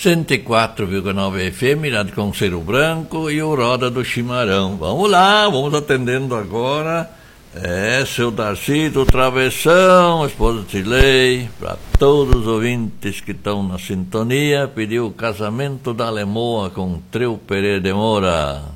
104,9 FM, Rádio Conselho Branco e o Roda do Chimarrão. Vamos lá, vamos atendendo agora. Seu Darcy do Travessão, esposa de Lei, para todos os ouvintes que estão na sintonia, pediu o casamento da Lemoa com Trio Pereira de Moura.